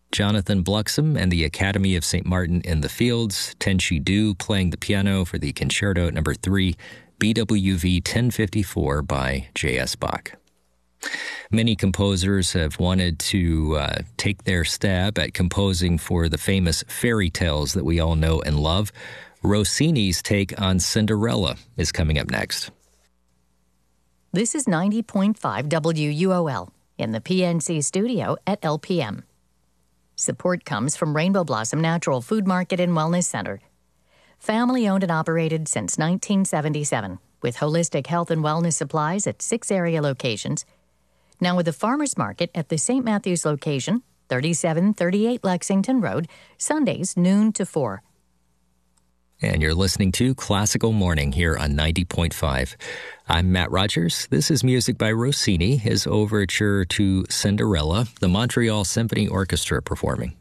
Jonathan Bluxham and the Academy of St. Martin in the Fields, Tenchi Du playing the piano for the Concerto No. 3, BWV 1054 by J.S. Bach. Many composers have wanted to take their stab at composing for the famous fairy tales that we all know and love. Rossini's take on Cinderella is coming up next. This is 90.5 WUOL in the PNC studio at LPM. Support comes from Rainbow Blossom Natural Food Market and Wellness Center. Family-owned and operated since 1977, with holistic health and wellness supplies at 6 area locations. Now with a farmer's market at the St. Matthew's location, 3738 Lexington Road, Sundays noon to 4. And you're listening to Classical Morning here on 90.5. I'm Matt Rogers. This is music by Rossini, his overture to Cinderella, the Montreal Symphony Orchestra performing.